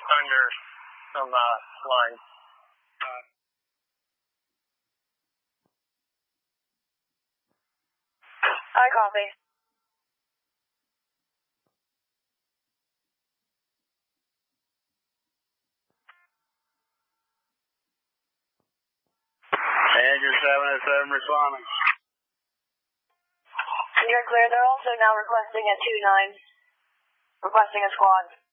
under some lines. I copy. Andrew 707 responding. You're clear. They're also now requesting a 2-9. Requesting a squad.